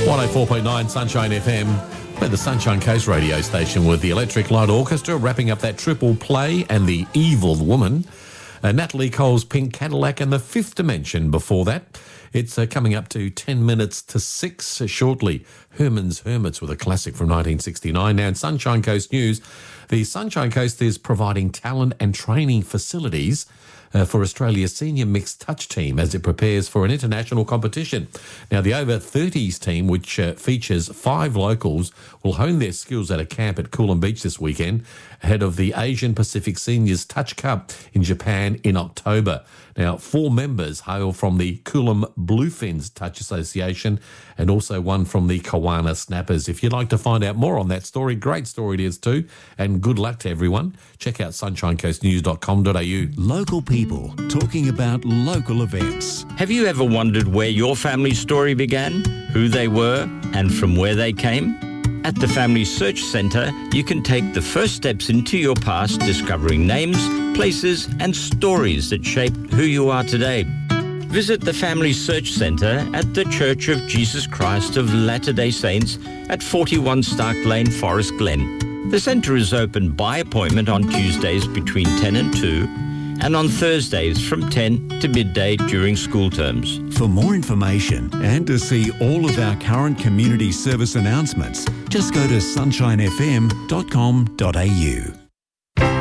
104.9 Sunshine FM. We're the Sunshine Coast radio station with the Electric Light Orchestra wrapping up that triple play and The Evil Woman. Natalie Cole's Pink Cadillac and The Fifth Dimension before that. It's coming up to 10 minutes to 6 shortly. Herman's Hermits with a classic from 1969. Now in Sunshine Coast News, the Sunshine Coast is providing talent and training facilities for Australia's senior mixed touch team as it prepares for an international competition. Now, the over-30s team, which features 5 locals, will hone their skills at a camp at Coolum Beach this weekend ahead of the Asian Pacific Seniors Touch Cup in Japan in October. Now, 4 members hail from the Coolum Bluefins Touch Association and also one from the Kawana Snappers. If you'd like to find out more on that story, great story it is too, and good luck to everyone. Check out sunshinecoastnews.com.au. Local people talking about local events. Have you ever wondered where your family story began, who they were, and from where they came? At the Family Search Centre, you can take the first steps into your past, discovering names, places, and stories that shaped who you are today. Visit the Family Search Centre at the Church of Jesus Christ of Latter-day Saints at 41 Stark Lane, Forest Glen. The centre is open by appointment on Tuesdays between 10 and 2 and on Thursdays from 10 to midday during school terms. For more information and to see all of our current community service announcements, just go to sunshinefm.com.au.